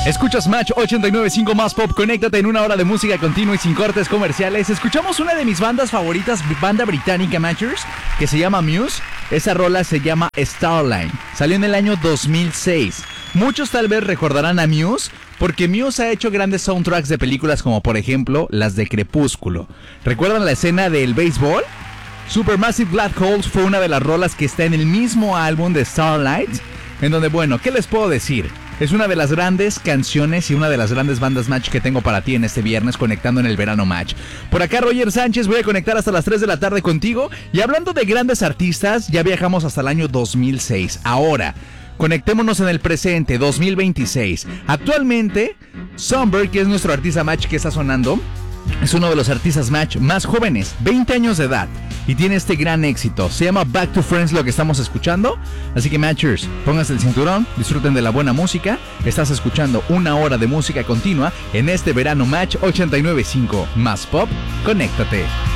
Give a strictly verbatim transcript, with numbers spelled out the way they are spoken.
Escuchas Match ochenta y nueve punto cinco más Pop. Conéctate en una hora de música continua y sin cortes comerciales. Escuchamos una de mis bandas favoritas, banda británica Matchers, que se llama Muse. Esa rola se llama Starline. Salió en el año dos mil seis. Muchos tal vez recordarán a Muse porque Muse ha hecho grandes soundtracks de películas como por ejemplo las de Crepúsculo. ¿Recuerdan la escena del béisbol? Supermassive Black Holes fue una de las rolas que está en el mismo álbum de Starlight, en donde, bueno, ¿qué les puedo decir? Es una de las grandes canciones y una de las grandes bandas Match que tengo para ti en este viernes, conectando en el verano Match. Por acá Roger Sánchez, voy a conectar hasta las tres de la tarde contigo. Y hablando de grandes artistas, ya viajamos hasta el año dos mil seis. Ahora, conectémonos en el presente, dos mil veintiséis. Actualmente, Sunbird, que es nuestro artista Match que está sonando, es uno de los artistas Match más jóvenes, veinte años de edad, y tiene este gran éxito. Se llama Back to Friends lo que estamos escuchando. Así que Matchers, pónganse el cinturón, disfruten de la buena música. Estás escuchando una hora de música continua en este verano Match ochenta y nueve punto cinco más Pop. Conéctate.